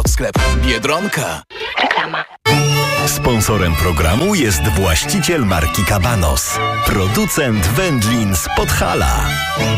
Sklep Biedronka. Reklama. Sponsorem programu jest właściciel marki Cabanos, producent wędlin z Podhala.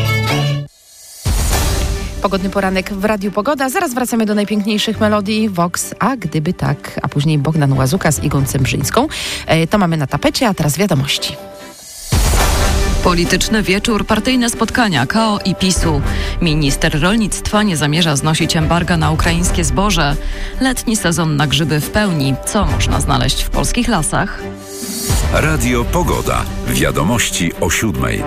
Pogodny poranek w Radiu Pogoda. Zaraz wracamy do najpiękniejszych melodii Vox, a gdyby tak, a później Bogdan Łazuka z Igą Cembrzyńską. To mamy na tapecie, a teraz wiadomości. Polityczny wieczór, partyjne spotkania KO i PiS-u. Minister rolnictwa nie zamierza znosić embarga na ukraińskie zboże. Letni sezon na grzyby w pełni. Co można znaleźć w polskich lasach? Radio Pogoda. Wiadomości o 7:00.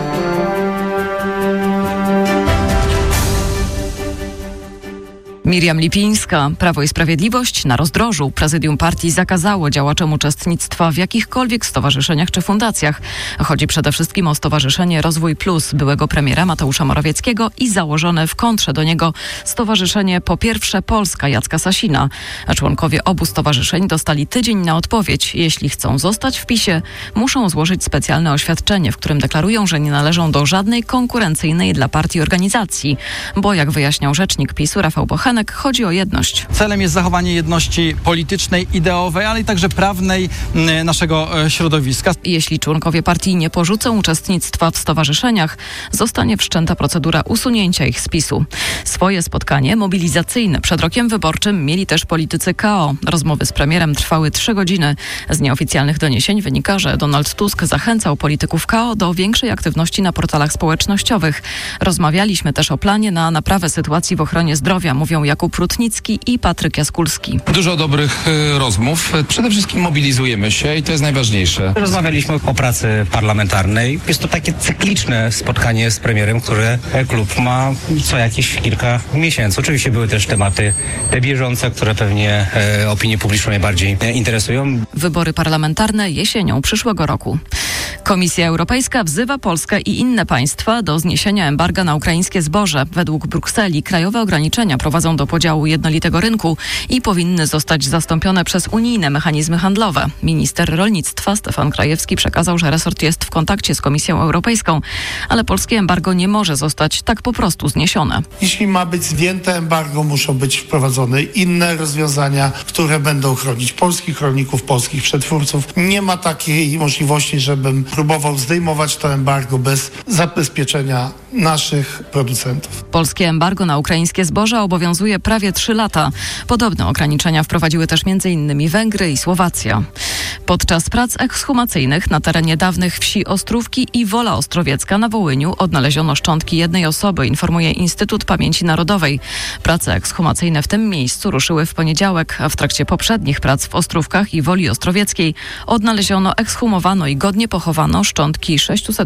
Miriam Lipińska. Prawo i Sprawiedliwość na rozdrożu. Prezydium partii zakazało działaczom uczestnictwa w jakichkolwiek stowarzyszeniach czy fundacjach. Chodzi przede wszystkim o Stowarzyszenie Rozwój Plus byłego premiera Mateusza Morawieckiego i założone w kontrze do niego Stowarzyszenie Po Pierwsze Polska Jacka Sasina. A członkowie obu stowarzyszeń dostali tydzień na odpowiedź. Jeśli chcą zostać w PiS-ie, muszą złożyć specjalne oświadczenie, w którym deklarują, że nie należą do żadnej konkurencyjnej dla partii organizacji. Bo jak wyjaśniał rzecznik PiS-u Rafał Bochenek, chodzi o jedność. Celem jest zachowanie jedności politycznej, ideowej, ale i także prawnej naszego środowiska. Jeśli członkowie partii nie porzucą uczestnictwa w stowarzyszeniach, zostanie wszczęta procedura usunięcia ich z PiS-u. Swoje spotkanie mobilizacyjne przed rokiem wyborczym mieli też politycy KO. Rozmowy z premierem trwały 3 godziny. Z nieoficjalnych doniesień wynika, że Donald Tusk zachęcał polityków KO do większej aktywności na portalach społecznościowych. Rozmawialiśmy też o planie na naprawę sytuacji w ochronie zdrowia, mówią Jakub Rutnicki i Patryk Jaskulski. Dużo dobrych rozmów. Przede wszystkim mobilizujemy się i to jest najważniejsze. Rozmawialiśmy o pracy parlamentarnej. Jest to takie cykliczne spotkanie z premierem, które klub ma co jakieś kilka miesięcy. Oczywiście były też tematy bieżące, które pewnie opinię publiczną najbardziej interesują. Wybory parlamentarne jesienią przyszłego roku. Komisja Europejska wzywa Polskę i inne państwa do zniesienia embarga na ukraińskie zboże. Według Brukseli krajowe ograniczenia prowadzą do podziału jednolitego rynku i powinny zostać zastąpione przez unijne mechanizmy handlowe. Minister rolnictwa Stefan Krajewski przekazał, że resort jest w kontakcie z Komisją Europejską, ale polskie embargo nie może zostać tak po prostu zniesione. Jeśli ma być zdjęte embargo, muszą być wprowadzone inne rozwiązania, które będą chronić polskich rolników, polskich przetwórców. Nie ma takiej możliwości, żebym próbował zdejmować to embargo bez zabezpieczenia naszych producentów. Polskie embargo na ukraińskie zboża obowiązuje prawie 3 lata. Podobne ograniczenia wprowadziły też m.in. Węgry i Słowacja. Podczas prac ekshumacyjnych na terenie dawnych wsi Ostrówki i Wola Ostrowiecka na Wołyniu odnaleziono szczątki jednej osoby, informuje Instytut Pamięci Narodowej. Prace ekshumacyjne w tym miejscu ruszyły w poniedziałek, a w trakcie poprzednich prac w Ostrówkach i Woli Ostrowieckiej odnaleziono, ekshumowano i godnie pochowano szczątki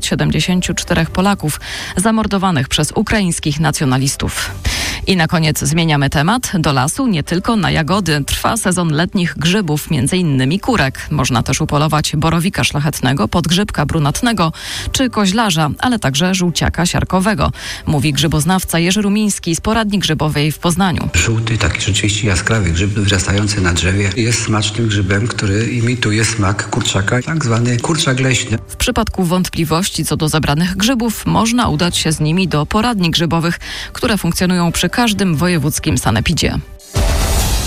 674 Polaków zamordowanych przez ukraińskich nacjonalistów. I na koniec zmieniamy temat. Do lasu nie tylko na jagody. Trwa sezon letnich grzybów, m.in. kurek. Można też upolować borowika szlachetnego, podgrzybka brunatnego czy koźlarza, ale także żółciaka siarkowego. Mówi grzyboznawca Jerzy Rumiński z Poradni Grzybowej w Poznaniu. Żółty, taki rzeczywiście jaskrawy grzyb wyrastający na drzewie jest smacznym grzybem, który imituje smak kurczaka, tak zwany kurczak leśny. W przypadku wątpliwości co do zebranych grzybów można udać się z nimi do poradni grzybowych, które funkcjonują przy każdym wojewódzkim sanepidzie.